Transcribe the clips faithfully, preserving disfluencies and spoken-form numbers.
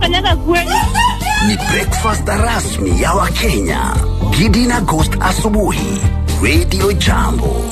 unafanyaga kweli? Ni breakfast rasmi ya Wakenya. Gidi na Ghost asubuhi. Radio Jambo.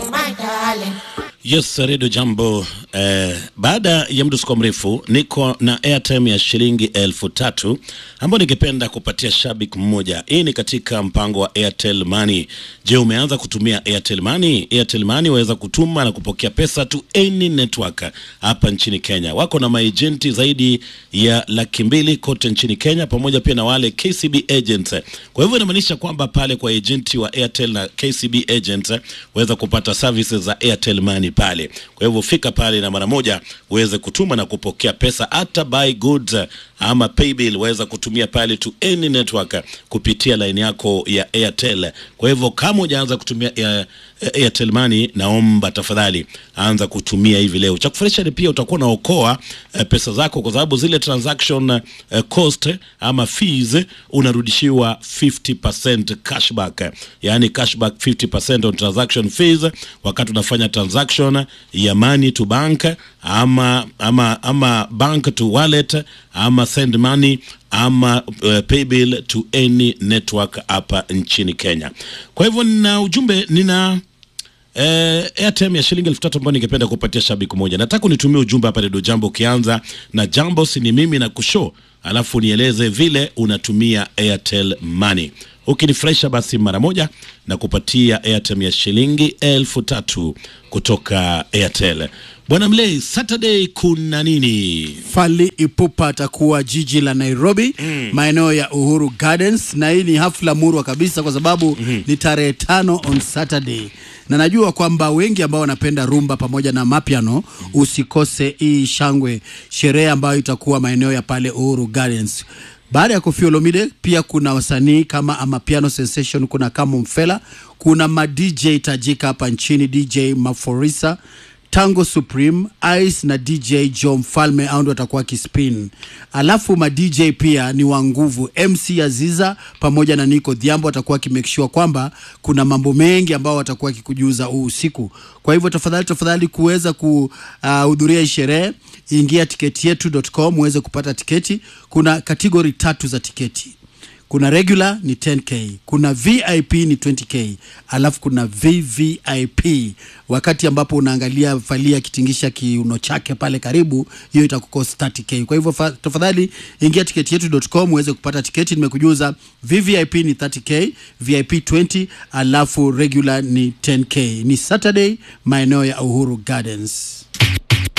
Yes, Radio Jambo. Eh, baada ya mdusuko mrefu niko na airtime ya shilingi elfu tatu ambayo ningependa kupatia shabiki mmoja. Hii ni katika mpango wa Airtel Money. Je, umeanza kutumia Airtel Money? Airtel Money waweza kutuma na kupokea pesa to any network hapa nchini Kenya. Wako na maagenti zaidi ya laki mbili kote nchini Kenya, pamoja pia na wale K C B agents. Kwa hivyo inamaanisha kwamba pale kwa agenti wa Airtel na K C B agents waweza kupata services za Airtel Money pale. Kwa hivyo fika pale na mara moja uweze kutuma na kupokea pesa, hata buy goods ama pay bill waweza kutumia pale to any network kupitia line yako ya Airtel. Kwa hivyo kama hujaanza kutumia uh, Airtel Money, naomba tafadhali anza kutumia hivi leo. Cha kufurahisha ni pia utakuwa unaokoa uh, pesa zako, kwa sababu zile transaction uh, cost ama fees unarudishiwa fifty percent cashback. Yani cashback fifty percent on transaction fees wakati unafanya transaction ya money to bank ama ama ama bank to wallet ama send money ama uh, pay bill to any network hapa nchini Kenya. Kwa hivyo nina ujumbe, nina Eh, airtime ya shilingi elfu tatu ambayo ningependa kupatia shabiki mmoja. Nataka unitumie ujumbe hapa Radio Jambo ukianza na Jambo si ni mimi na kushow, alafu nieleze vile unatumia Airtel Money. Ukinifurahisha basi mara moja na kupatia airtime ya shilingi elfu tatu kutoka Airtel. Bwana Mlei, Saturday kuna nini? Fally Ipupa atakuwa jiji la Nairobi, mm. maeneo ya Uhuru Gardens, na hii ni hafla murwa kabisa kwa sababu mm-hmm. ni tarehe tano on Saturday. Na najua kwamba wengi ambao wanapenda rumba pamoja na mapiano, mm-hmm. usikose hii shangwe, sherehe ambayo itakuwa maeneo ya pale Uhuru Gardens. Baada ya Koffi Olomide pia kuna wasanii kama Amapiano Sensation, kuna Kamo Mfela, kuna ma D J tajika hapa nchini, D J Maforisa, Tango Supreme, Ice na D J Joe Mfalme au ndo atakuwa kispin. Alafu ma D J pia ni wa nguvu, M C Aziza pamoja na Nico Dhiambo atakuwa kimake sure kwamba kuna mambo mengi ambao watakuwa kikujuza huu usiku. Kwa hivyo tafadhali tafadhali kuweza kuhudhuria uh, sherehe, ingia tiketi yetu dot com uweze kupata tiketi. Kuna kategori tatu za tiketi. Kuna regular ni ten K, kuna V I P ni twenty K, alafu kuna V V I P. Wakati ambapo unaangalia Fally kitingisha kiuno chake pale karibu, hiyo itakukosa thirty K. Kwa hivyo tafadhali ingia tiketi yetu dot com uweze kupata tiketi. Nimekujuza V V I P ni thirty K, V I P twenty, alafu regular ni ten K. Ni Saturday maeneo ya Uhuru Gardens.